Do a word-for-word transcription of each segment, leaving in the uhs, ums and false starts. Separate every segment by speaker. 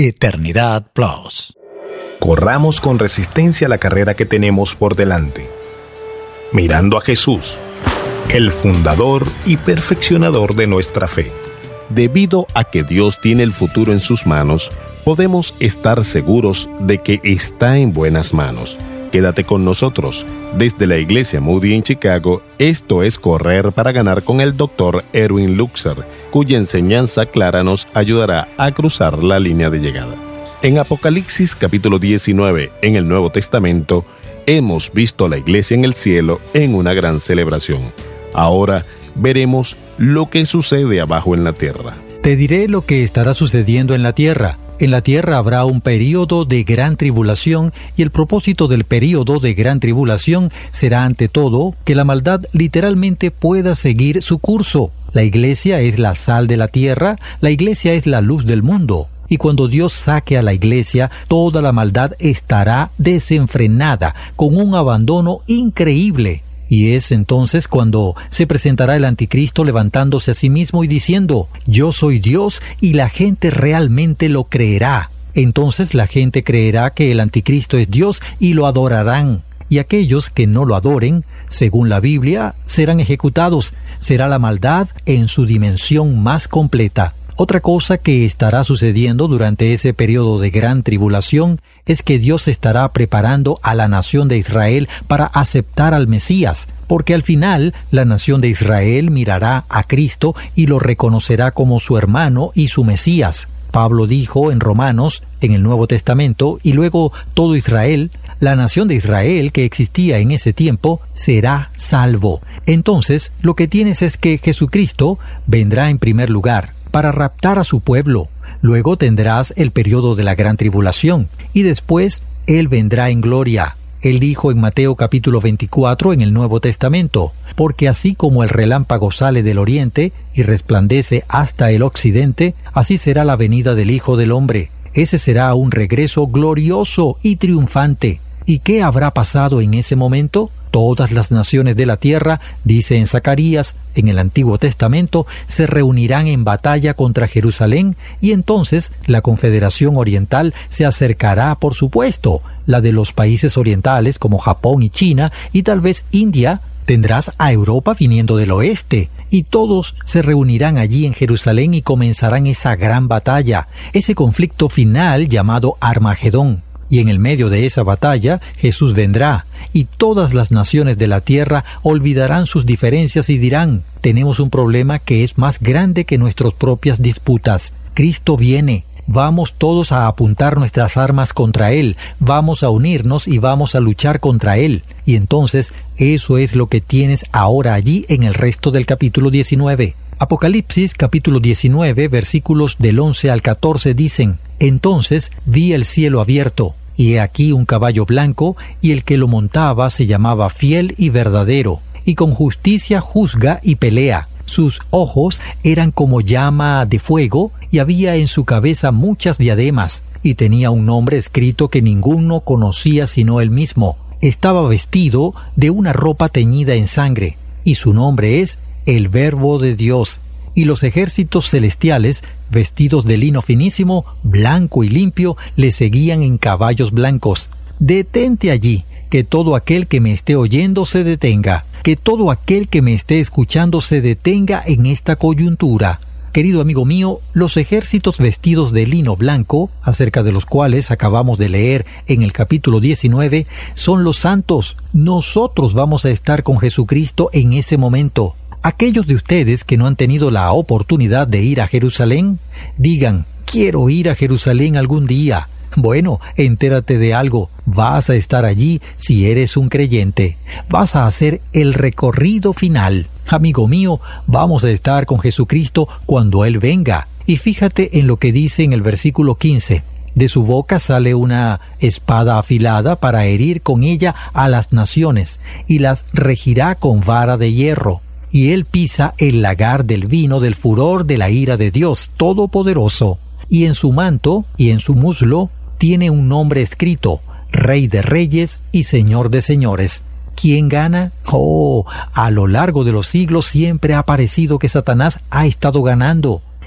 Speaker 1: Eternidad Plus.
Speaker 2: Corramos con resistencia la carrera que tenemos por delante, mirando a Jesús, el fundador y perfeccionador de nuestra fe. Debido a que Dios tiene el futuro en sus manos, podemos estar seguros de que está en buenas manos. Quédate con nosotros. Desde la Iglesia Moody en Chicago, esto es Correr para Ganar con el doctor Erwin Luxer, cuya enseñanza clara nos ayudará a cruzar la línea de llegada. En Apocalipsis capítulo diecinueve, en el Nuevo Testamento, hemos visto a la Iglesia en el cielo en una gran celebración. Ahora veremos lo que sucede abajo en la tierra.
Speaker 3: Te diré lo que estará sucediendo en la tierra. En la tierra habrá un período de gran tribulación, y el propósito del período de gran tribulación será ante todo que la maldad literalmente pueda seguir su curso. La iglesia es la sal de la tierra, la iglesia es la luz del mundo. Y cuando Dios saque a la iglesia, toda la maldad estará desenfrenada, con un abandono increíble. Y es entonces cuando se presentará el anticristo levantándose a sí mismo y diciendo: yo soy Dios, y la gente realmente lo creerá. Entonces la gente creerá que el anticristo es Dios y lo adorarán. Y aquellos que no lo adoren, según la Biblia, serán ejecutados. Será la maldad en su dimensión más completa. Otra cosa que estará sucediendo durante ese periodo de gran tribulación es que Dios estará preparando a la nación de Israel para aceptar al Mesías, porque al final la nación de Israel mirará a Cristo y lo reconocerá como su hermano y su Mesías. Pablo dijo en Romanos, en el Nuevo Testamento, y luego todo Israel, la nación de Israel que existía en ese tiempo, será salvo. Entonces, lo que tienes es que Jesucristo vendrá en primer lugar para raptar a su pueblo. Luego tendrás el periodo de la gran tribulación, y después Él vendrá en gloria. Él dijo en Mateo capítulo veinticuatro en el Nuevo Testamento: porque así como el relámpago sale del oriente y resplandece hasta el occidente, así será la venida del Hijo del Hombre. Ese será un regreso glorioso y triunfante. ¿Y qué habrá pasado en ese momento? Todas las naciones de la tierra, dice en Zacarías, en el Antiguo Testamento, se reunirán en batalla contra Jerusalén, y entonces la Confederación Oriental se acercará, por supuesto, la de los países orientales como Japón y China, y tal vez India. Tendrás a Europa viniendo del oeste, y todos se reunirán allí en Jerusalén y comenzarán esa gran batalla, ese conflicto final llamado Armagedón. Y en el medio de esa batalla, Jesús vendrá, y todas las naciones de la tierra olvidarán sus diferencias y dirán: tenemos un problema que es más grande que nuestras propias disputas. Cristo viene. Vamos todos a apuntar nuestras armas contra Él, vamos a unirnos y vamos a luchar contra Él. Y entonces, eso es lo que tienes ahora allí en el resto del capítulo diecinueve. Apocalipsis capítulo diecinueve, versículos del once al catorce dicen: entonces vi el cielo abierto, y he aquí un caballo blanco, y el que lo montaba se llamaba Fiel y Verdadero, y con justicia juzga y pelea. Sus ojos eran como llama de fuego, y había en su cabeza muchas diademas, y tenía un nombre escrito que ninguno conocía sino él mismo. Estaba vestido de una ropa teñida en sangre, y su nombre es el Verbo de Dios. Y los ejércitos celestiales, vestidos de lino finísimo, blanco y limpio, le seguían en caballos blancos. Detente allí, que todo aquel que me esté oyendo se detenga, que todo aquel que me esté escuchando se detenga en esta coyuntura. Querido amigo mío, los ejércitos vestidos de lino blanco, acerca de los cuales acabamos de leer en el capítulo diecinueve, son los santos. Nosotros vamos a estar con Jesucristo en ese momento. Aquellos de ustedes que no han tenido la oportunidad de ir a Jerusalén, digan: quiero ir a Jerusalén algún día. Bueno, entérate de algo, vas a estar allí si eres un creyente. Vas a hacer el recorrido final. Amigo mío, vamos a estar con Jesucristo cuando Él venga. Y fíjate en lo que dice en el versículo quince. De su boca sale una espada afilada para herir con ella a las naciones, y las regirá con vara de hierro. Y Él pisa el lagar del vino del furor de la ira de Dios Todopoderoso. Y en su manto y en su muslo tiene un nombre escrito: Rey de Reyes y Señor de Señores. ¿Quién gana? Oh, a lo largo de los siglos siempre ha parecido que Satanás ha estado ganando.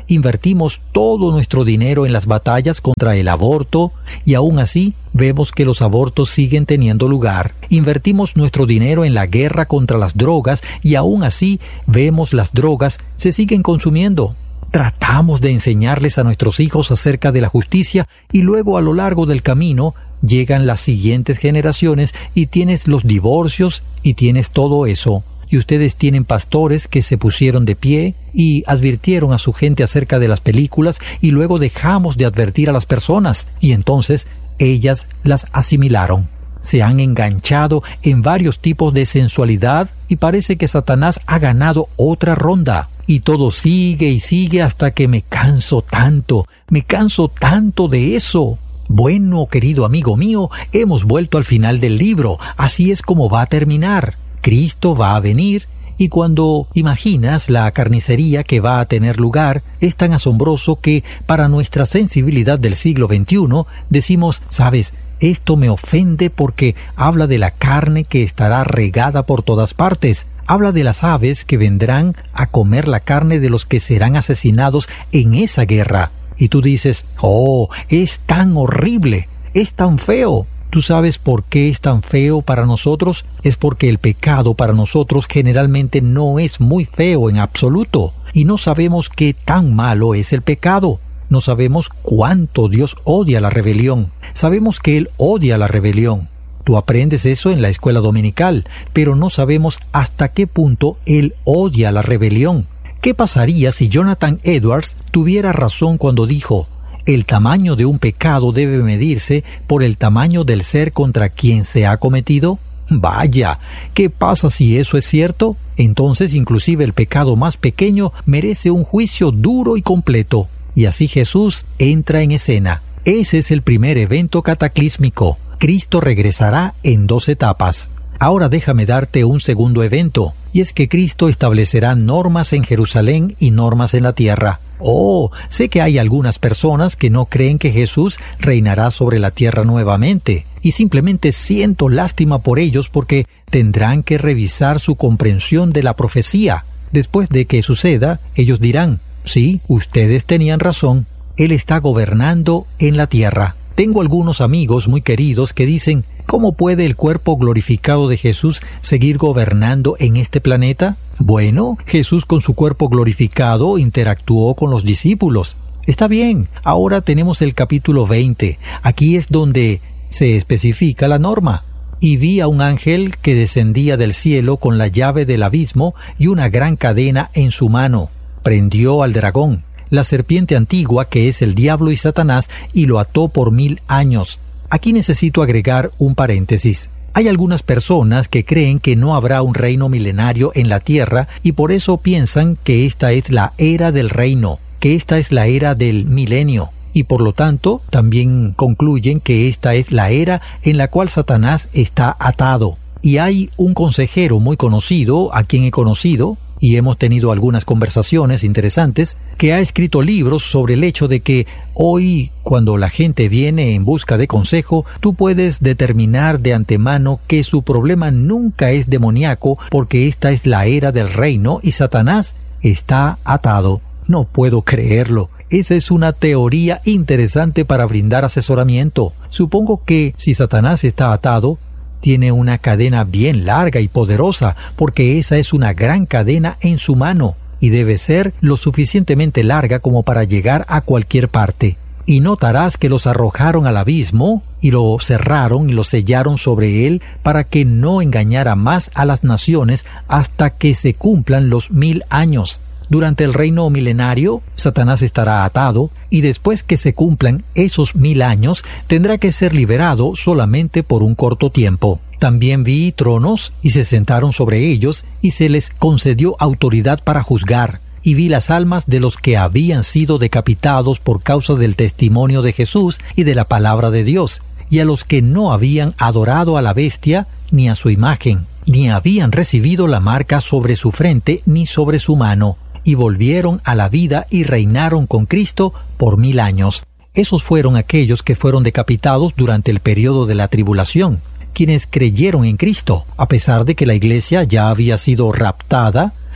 Speaker 3: invertimos todo nuestro dinero en las batallas contra el aborto y aún así vemos que los abortos siguen teniendo lugar. Invertimos nuestro dinero en la guerra contra las drogas y aún así vemos las drogas se siguen consumiendo. Tratamos de enseñarles a nuestros hijos acerca de la justicia y luego a lo largo del camino llegan las siguientes generaciones y tienes los divorcios y tienes todo eso. Y ustedes tienen pastores que se pusieron de pie y advirtieron a su gente acerca de las películas y luego dejamos de advertir a las personas y entonces ellas las asimilaron. Se han enganchado en varios tipos de sensualidad y parece que Satanás ha ganado otra ronda. Y todo sigue y sigue hasta que me canso tanto, me canso tanto de eso. Bueno, querido amigo mío, hemos vuelto al final del libro. Así es como va a terminar. Cristo va a venir y cuando imaginas la carnicería que va a tener lugar, es tan asombroso que para nuestra sensibilidad del siglo veintiuno decimos, ¿sabes? Esto me ofende porque habla de la carne que estará regada por todas partes. Habla de las aves que vendrán a comer la carne de los que serán asesinados en esa guerra. Y tú dices, oh, es tan horrible, es tan feo. ¿Tú sabes por qué es tan feo para nosotros? Es porque el pecado para nosotros generalmente no es muy feo en absoluto. Y no sabemos qué tan malo es el pecado. No sabemos cuánto Dios odia la rebelión. Sabemos que Él odia la rebelión. Tú aprendes eso en la escuela dominical, pero no sabemos hasta qué punto Él odia la rebelión. ¿Qué pasaría si Jonathan Edwards tuviera razón cuando dijo, el tamaño de un pecado debe medirse por el tamaño del ser contra quien se ha cometido? Vaya, ¿qué pasa si eso es cierto? Entonces inclusive el pecado más pequeño merece un juicio duro y completo. Y así Jesús entra en escena. Ese es el primer evento cataclísmico. Cristo regresará en dos etapas. Ahora déjame darte un segundo evento, y es que Cristo establecerá normas en Jerusalén y normas en la tierra. Oh, sé que hay algunas personas que no creen que Jesús reinará sobre la tierra nuevamente, y simplemente siento lástima por ellos porque tendrán que revisar su comprensión de la profecía. Después de que suceda, ellos dirán, sí, ustedes tenían razón, Él está gobernando en la tierra. Tengo algunos amigos muy queridos que dicen, ¿cómo puede el cuerpo glorificado de Jesús seguir gobernando en este planeta? Bueno, Jesús con su cuerpo glorificado interactuó con los discípulos. Está bien, ahora tenemos el capítulo veinte. Aquí es donde se especifica la norma. Y vi a un ángel que descendía del cielo con la llave del abismo y una gran cadena en su mano. Prendió al dragón, la serpiente antigua que es el diablo y Satanás, y lo ató por mil años. Aquí necesito agregar un paréntesis. Hay algunas personas que creen que no habrá un reino milenario en la tierra y por eso piensan que esta es la era del reino, que esta es la era del milenio. Y por lo tanto, también concluyen que esta es la era en la cual Satanás está atado. Y hay un consejero muy conocido, a quien he conocido, y hemos tenido algunas conversaciones interesantes, que ha escrito libros sobre el hecho de que hoy, cuando la gente viene en busca de consejo, tú puedes determinar de antemano que su problema nunca es demoníaco porque esta es la era del reino y Satanás está atado. No puedo creerlo. Esa es una teoría interesante para brindar asesoramiento. Supongo que si Satanás está atado, tiene una cadena bien larga y poderosa, porque esa es una gran cadena en su mano, y debe ser lo suficientemente larga como para llegar a cualquier parte. Y notarás que los arrojaron al abismo, y lo cerraron y lo sellaron sobre él, para que no engañara más a las naciones hasta que se cumplan los mil años. Durante el reino milenario, Satanás estará atado, y después que se cumplan esos mil años, tendrá que ser liberado solamente por un corto tiempo. También vi tronos, y se sentaron sobre ellos, y se les concedió autoridad para juzgar. Y vi las almas de los que habían sido decapitados por causa del testimonio de Jesús y de la palabra de Dios, y a los que no habían adorado a la bestia, ni a su imagen, ni habían recibido la marca sobre su frente, ni sobre su mano. Y volvieron a la vida y reinaron con Cristo por mil años. Esos fueron aquellos que fueron decapitados durante el periodo de la tribulación, quienes creyeron en Cristo, a pesar de que la iglesia ya había sido raptada.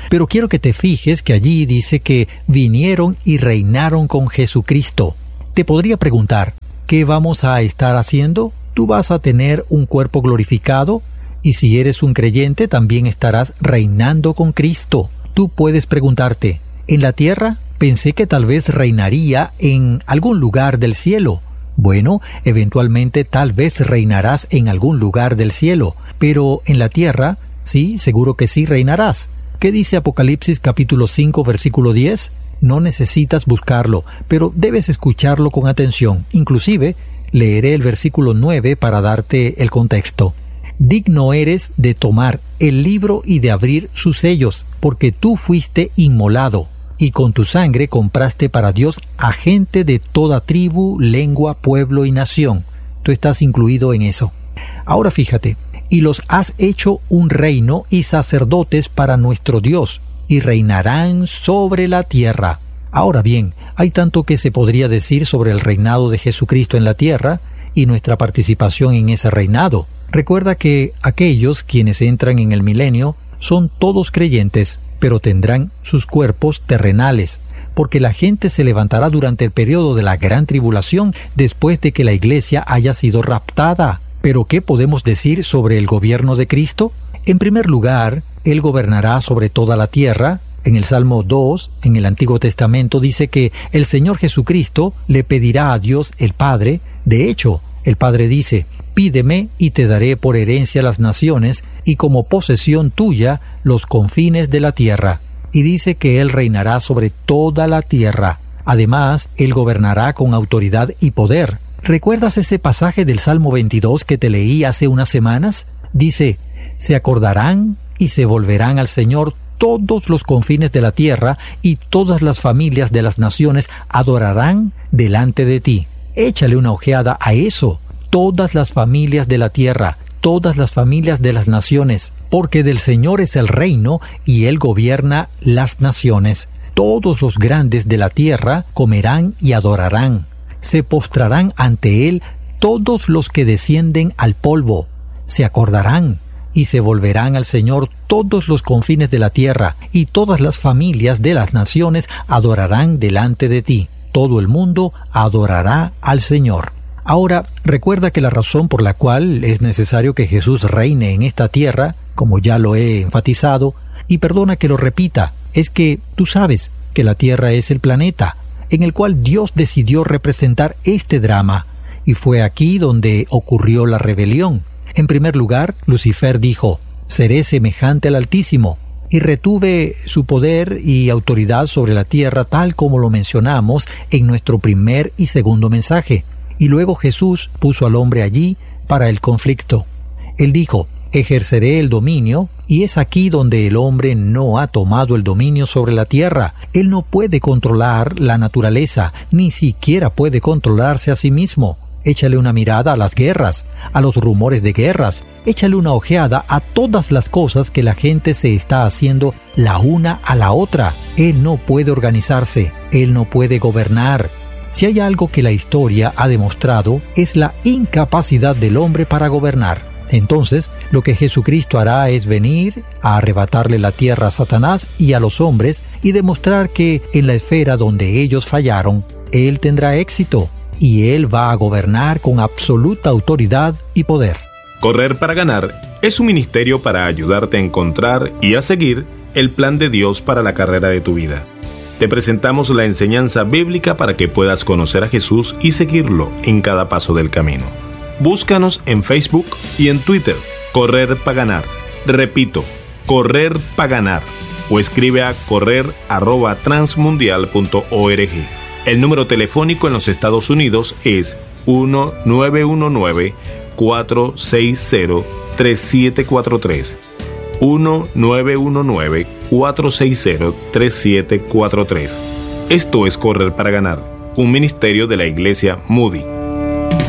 Speaker 3: pero quiero que te fijes que allí dice que vinieron y reinaron con Jesucristo. Te podría preguntar, ¿qué vamos a estar haciendo? ¿Tú vas a tener un cuerpo glorificado? Y si eres un creyente, también estarás reinando con Cristo. Tú puedes preguntarte, ¿en la tierra? Pensé que tal vez reinaría en algún lugar del cielo. Bueno, eventualmente tal vez reinarás en algún lugar del cielo, pero en la tierra, sí, seguro que sí reinarás. ¿Qué dice Apocalipsis capítulo cinco, versículo diez? No necesitas buscarlo, pero debes escucharlo con atención. Inclusive, leeré el versículo nueve para darte el contexto. Digno eres de tomar el libro y de abrir sus sellos, porque tú fuiste inmolado, y con tu sangre compraste para Dios a gente de toda tribu, lengua, pueblo y nación. Tú estás incluido en eso. Ahora fíjate, y los has hecho un reino y sacerdotes para nuestro Dios, y reinarán sobre la tierra. Ahora bien, hay tanto que se podría decir sobre el reinado de Jesucristo en la tierra y nuestra participación en ese reinado. Recuerda que aquellos quienes entran en el milenio son todos creyentes, pero tendrán sus cuerpos terrenales, porque la gente se levantará durante el periodo de la gran tribulación después de que la iglesia haya sido raptada. ¿Pero qué podemos decir sobre el gobierno de Cristo? En primer lugar, Él gobernará sobre toda la tierra. En el Salmo dos, en el Antiguo Testamento, dice que el Señor Jesucristo le pedirá a Dios el Padre. De hecho, el Padre dice, pídeme y te daré por herencia las naciones y como posesión tuya los confines de la tierra. Y dice que Él reinará sobre toda la tierra. Además, Él gobernará con autoridad y poder. ¿Recuerdas ese pasaje del Salmo veintidós que te leí hace unas semanas? Dice, se acordarán y se volverán al Señor todos los confines de la tierra y todas las familias de las naciones adorarán delante de ti. Échale una ojeada a eso. Todas las familias de la tierra, todas las familias de las naciones, porque del Señor es el reino y Él gobierna las naciones. Todos los grandes de la tierra comerán y adorarán. Se postrarán ante Él todos los que descienden al polvo. Se acordarán y se volverán al Señor todos los confines de la tierra, y todas las familias de las naciones adorarán delante de ti. Todo el mundo adorará al Señor. Ahora, recuerda que la razón por la cual es necesario que Jesús reine en esta tierra, como ya lo he enfatizado, y perdona que lo repita, es que tú sabes que la tierra es el planeta en el cual Dios decidió representar este drama, y fue aquí donde ocurrió la rebelión. En primer lugar, Lucifer dijo, seré semejante al Altísimo, y retuve su poder y autoridad sobre la tierra tal como lo mencionamos en nuestro primer y segundo mensaje. Y luego Jesús puso al hombre allí para el conflicto. Él dijo, ejerceré el dominio, y es aquí donde el hombre no ha tomado el dominio sobre la tierra. Él no puede controlar la naturaleza, ni siquiera puede controlarse a sí mismo. Échale una mirada a las guerras, a los rumores de guerras. Échale una ojeada a todas las cosas que la gente se está haciendo la una a la otra. Él no puede organizarse, él no puede gobernar. Si hay algo que la historia ha demostrado, es la incapacidad del hombre para gobernar. Entonces, lo que Jesucristo hará es venir a arrebatarle la tierra a Satanás y a los hombres y demostrar que en la esfera donde ellos fallaron, Él tendrá éxito. Y Él va a gobernar con absoluta autoridad y poder.
Speaker 2: Correr para ganar es un ministerio para ayudarte a encontrar y a seguir el plan de Dios para la carrera de tu vida. Te presentamos la enseñanza bíblica para que puedas conocer a Jesús y seguirlo en cada paso del camino. Búscanos en Facebook y en Twitter, Correr para ganar. Repito, Correr para ganar. O escribe a correr arroba transmundial punto org. El número telefónico en los Estados Unidos es uno nueve uno nueve, cuatro seis cero, tres siete cuatro tres. uno nueve uno nueve, cuatro seis cero, tres siete cuatro tres. Esto es Correr para Ganar, un ministerio de la Iglesia Moody.